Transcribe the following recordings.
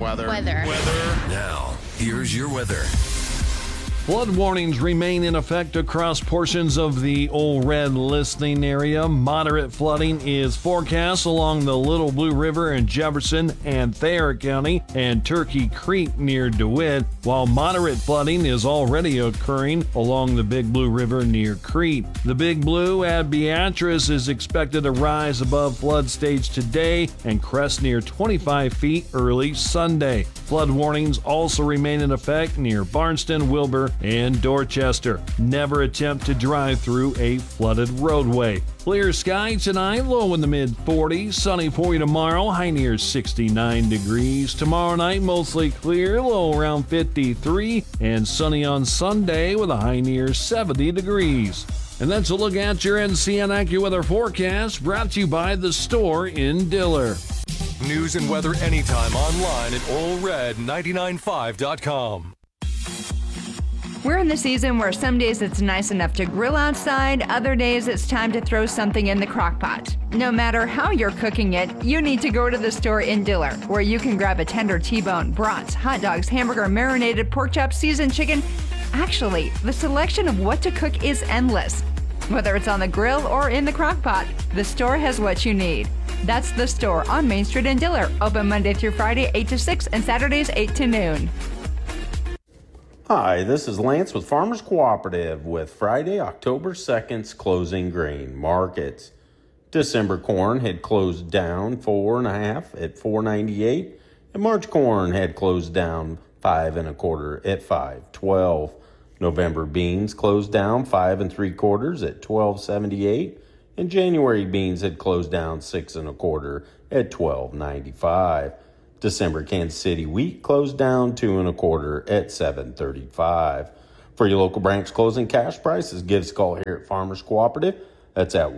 Weather. Now, here's your weather. Flood warnings remain in effect across portions of the Old Red listening area. Moderate flooding is forecast along the Little Blue River in Jefferson and Thayer County and Turkey Creek near DeWitt, while moderate flooding is already occurring along the Big Blue River near Crete. The Big Blue at Beatrice is expected to rise above flood stage today and crest near 25 feet early Sunday. Flood warnings also remain in effect near Barnston, Wilbur, and Dorchester. Never attempt to drive through a flooded roadway. Clear sky tonight, low in the mid-40s. Sunny for you tomorrow, high near 69 degrees. Tomorrow night, mostly clear, low around 53. And sunny on Sunday with a high near 70 degrees. And that's a look at your NCN AccuWeather forecast, brought to you by The Store in Diller. News and weather anytime online at allred995.com. We're in the season where some days it's nice enough to grill outside, other days it's time to throw something in the crock pot. No matter how you're cooking it, you need to go to The Store in Diller, where you can grab a tender T-bone, brats, hot dogs, hamburger, marinated pork chops, seasoned chicken. Actually, the selection of what to cook is endless. Whether it's on the grill or in the crock pot, The Store has what you need. That's The Store on Main Street in Diller, open Monday through Friday 8 to 6 and Saturdays 8 to noon. Hi, this is Lance with Farmers Cooperative with Friday, October 2nd's closing grain markets. December corn had closed down 4.5 at $4.98, and March corn had closed down 5.25 at $5.12. November beans closed down 5.75 at $12.78, and January beans had closed down 6.25 at $12.95. December Kansas City wheat closed down 2.25 at $7.35. For your local branch closing cash prices, give us a call here at Farmers Cooperative. That's at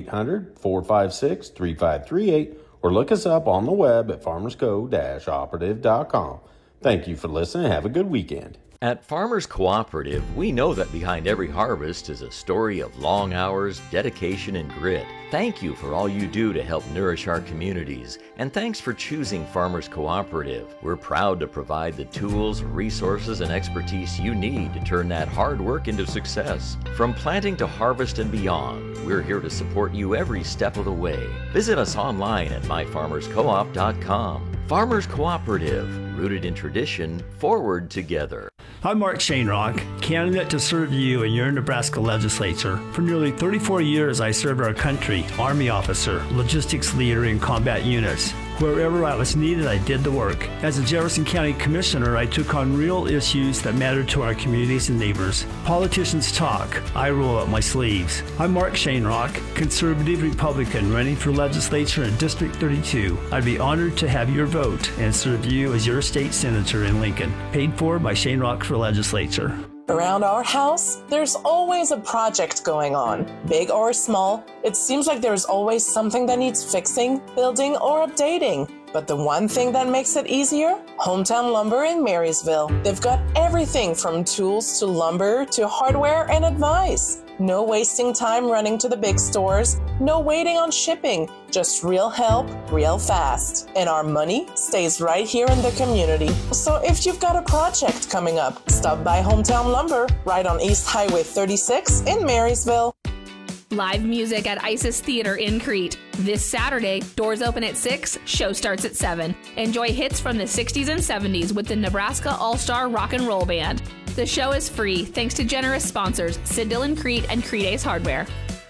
1-800-456-3538, or look us up on the web at farmersco-operative.com. Thank you for listening. Have a good weekend. At Farmers Cooperative, we know that behind every harvest is a story of long hours, dedication, and grit. Thank you for all you do to help nourish our communities, and thanks for choosing Farmers Cooperative. We're proud to provide the tools, resources, and expertise you need to turn that hard work into success. From planting to harvest and beyond, we're here to support you every step of the way. Visit us online at myfarmerscoop.com. Farmers Cooperative, rooted in tradition, forward together. I'm Mark Shanerock, candidate to serve you in your Nebraska legislature. For nearly 34 years, I served our country, Army officer, logistics leader in combat units. Wherever I was needed, I did the work. As a Jefferson County Commissioner, I took on real issues that mattered to our communities and neighbors. Politicians talk, I roll up my sleeves. I'm Mark Shanerock, conservative Republican running for legislature in District 32. I'd be honored to have your vote and serve you as your state senator in Lincoln. Paid for by Shanerock for Legislature. Around our house, there's always a project going on. Big or small, it seems like there's always something that needs fixing, building, or updating. But the one thing that makes it easier? Hometown Lumber in Marysville. They've got everything from tools to lumber to hardware and advice. No wasting time running to the big stores, no waiting on shipping, just real help, real fast. And our money stays right here in the community. So if you've got a project coming up, stop by Hometown Lumber right on East Highway 36 in Marysville. Live music at Isis Theater in Crete. This Saturday, doors open at 6, show starts at 7. Enjoy hits from the 60s and 70s with the Nebraska All-Star Rock and Roll Band. The show is free thanks to generous sponsors, Sid Dillon Crete and Crete Ace Hardware.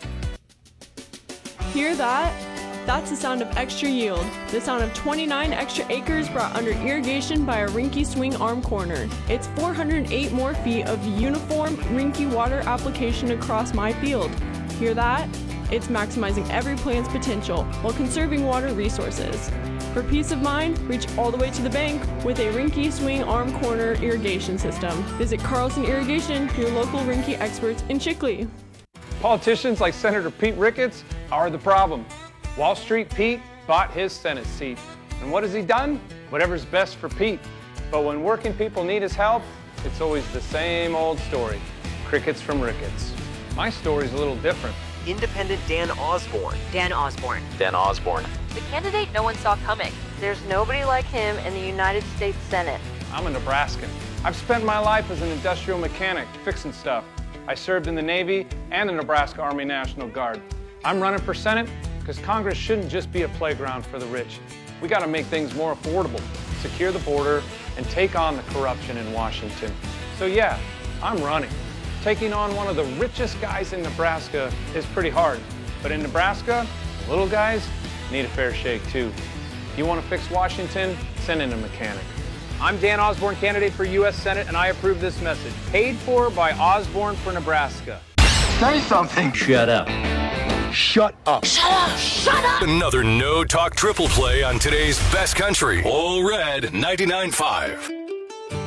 Hear that? That's the sound of extra yield. The sound of 29 extra acres brought under irrigation by a Rinky Swing Arm Corner. It's 408 more feet of uniform Rinky water application across my field. Hear that? It's maximizing every plant's potential while conserving water resources. For peace of mind, reach all the way to the bank with a Rinky Swing Arm Corner irrigation system. Visit Carlson Irrigation, your local Rinky experts in Chicley. Politicians like Senator Pete Ricketts are the problem. Wall Street Pete bought his Senate seat. And what has he done? Whatever's best for Pete. But when working people need his help, it's always the same old story. Crickets from Ricketts. My story's a little different. Independent Dan Osborne. Dan Osborne. Dan Osborne. The candidate no one saw coming. There's nobody like him in the United States Senate. I'm a Nebraskan. I've spent my life as an industrial mechanic, fixing stuff. I served in the Navy and the Nebraska Army National Guard. I'm running for Senate because Congress shouldn't just be a playground for the rich. We got to make things more affordable, secure the border, and take on the corruption in Washington. So yeah, I'm running. Taking on one of the richest guys in Nebraska is pretty hard. But in Nebraska, little guys need a fair shake too. You want to fix Washington? Send in a mechanic. I'm Dan Osborne, candidate for U.S. Senate, and I approve this message. Paid for by Osborne for Nebraska. Say something. Shut up. Shut up. Shut up! Shut up! Another no-talk triple play on today's best country. All Red 99.5.